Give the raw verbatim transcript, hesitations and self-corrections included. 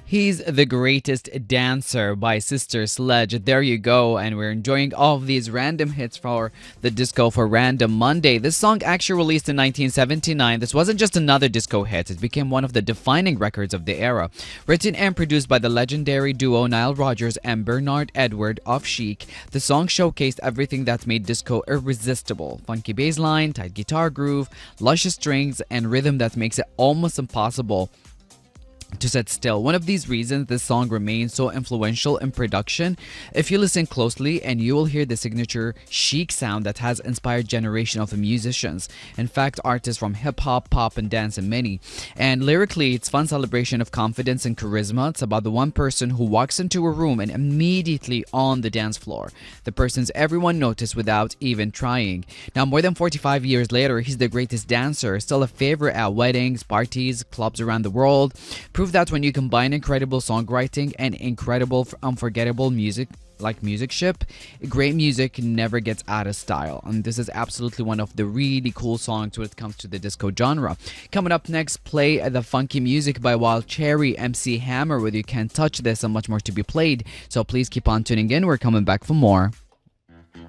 He's the Greatest Dancer by Sister Sledge. There you go. And we're enjoying all of these random hits for the Disco for Random Monday. This song actually released in nineteen seventy-nine. This wasn't just another disco hit. It became one of the defining records of the era. Written and produced by the legendary duo Nile Rodgers and Bernard Edward of Chic, the song showcased everything that made disco irresistible. Funky bass line, tight guitar groove, luscious strings, and rhythm that makes it almost impossible to sit still. One of these reasons this song remains so influential in production, if you listen closely, and you will hear the signature chic sound that has inspired generation of musicians. In fact, artists from hip-hop, pop, and dance, and many. And lyrically, it's fun celebration of confidence and charisma. It's about the one person who walks into a room and immediately on the dance floor. The person's everyone noticed without even trying. Now, more than forty-five years later, he's the greatest dancer, still a favorite at weddings, parties, clubs around the world. Prove that when you combine incredible songwriting and incredible, unforgettable music like musicship, great music never gets out of style. And this is absolutely one of the really cool songs when it comes to the disco genre. Coming up next, play the funky music by Wild Cherry, M C Hammer with You Can't Touch This, and much more to be played. So please keep on tuning in. We're coming back for more.